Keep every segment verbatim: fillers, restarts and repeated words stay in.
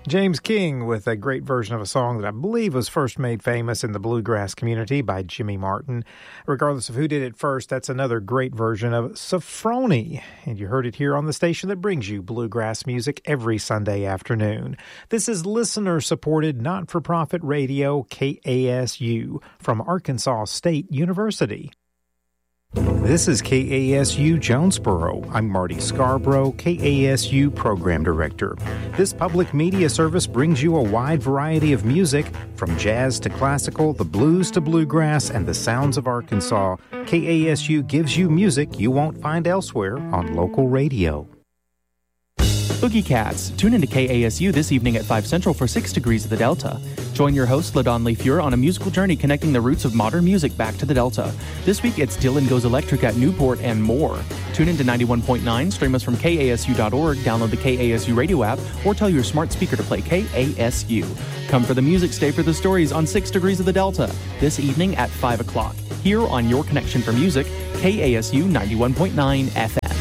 James King with a great version of a song that I believe was first made famous in the bluegrass community by Jimmy Martin. Regardless of who did it first, that's another great version of Sophrony. And you heard it here on the station that brings you bluegrass music every Sunday afternoon. This is listener-supported, not-for-profit radio K A S U from Arkansas State University. This is K A S U Jonesboro. I'm Marty Scarborough, K A S U Program Director. This public media service brings you a wide variety of music, from jazz to classical, the blues to bluegrass, and the sounds of Arkansas. K A S U gives you music you won't find elsewhere on local radio. Boogie Cats. Tune into K A S U this evening at five Central for six Degrees of the Delta. Join your host, LaDon LeFure, on a musical journey connecting the roots of modern music back to the Delta. This week, it's Dylan Goes Electric at Newport and more. Tune into ninety-one point nine, stream us from K A S U dot org, download the K A S U radio app, or tell your smart speaker to play K A S U. Come for the music, stay for the stories on six Degrees of the Delta, this evening at five o'clock. Here on Your Connection for Music, K A S U ninety-one point nine F M.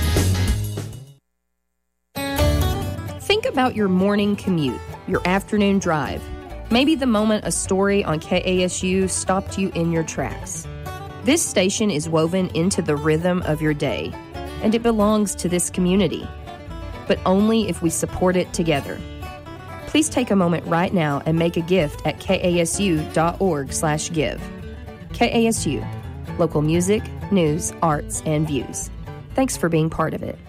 Think about your morning commute, your afternoon drive. Maybe the moment a story on K A S U stopped you in your tracks. This station is woven into the rhythm of your day, and it belongs to this community, but only if we support it together. Please take a moment right now and make a gift at K A S U dot org slash give. K A S U, local music, news, arts, and views. Thanks for being part of it.